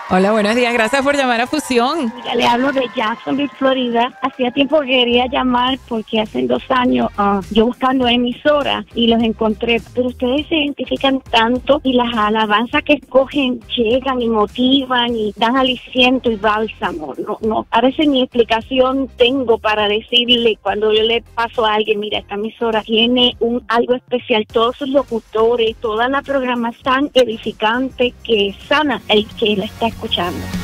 Hola, buenos días. Gracias por llamar a Fusión. Mira, le hablo de Jacksonville, Florida. Hacía tiempo que quería llamar porque hace 2 años yo buscando emisoras y los encontré. Pero ustedes se identifican tanto y las alabanzas que escogen llegan y motivan y dan aliciento y bálsamo. No, a veces ni explicación tengo para decirle cuando yo le paso a alguien, mira, esta emisora tiene algo especial. Todos sus locutores, toda la programación tan edificante que sana el que la está escuchando.